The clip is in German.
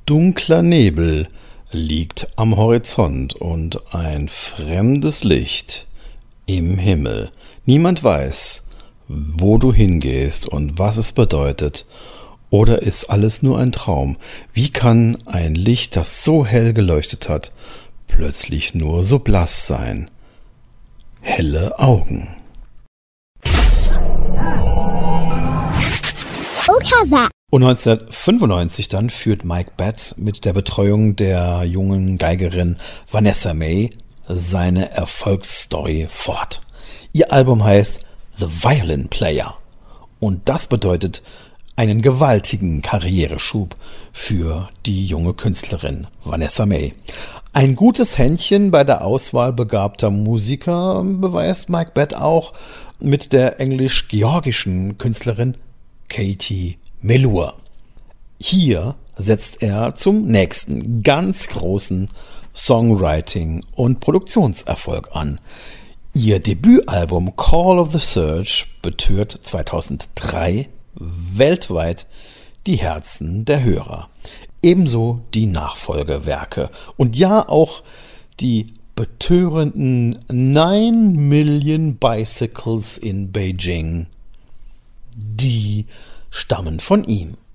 dunkler Nebel liegt am Horizont und ein fremdes Licht im Himmel. Niemand weiß, wo du hingehst und was es bedeutet. Oder ist alles nur ein Traum? Wie kann ein Licht, das so hell geleuchtet hat, plötzlich nur so blass sein? Helle Augen. Und 1995 dann führt Mike Batt mit der Betreuung der jungen Geigerin Vanessa Mae seine Erfolgsstory fort. Ihr Album heißt The Violin Player und das bedeutet einen gewaltigen Karriereschub für die junge Künstlerin Vanessa Mae. Ein gutes Händchen bei der Auswahl begabter Musiker beweist Mike Batt auch mit der englisch-georgischen Künstlerin Katie Melua. Hier setzt er zum nächsten ganz großen Songwriting- und Produktionserfolg an. Ihr Debütalbum Call of the Surge betört 2003 weltweit die Herzen der Hörer. Ebenso die Nachfolgewerke und ja auch die betörenden 9 Million Bicycles in Beijing, die stammen von ihm.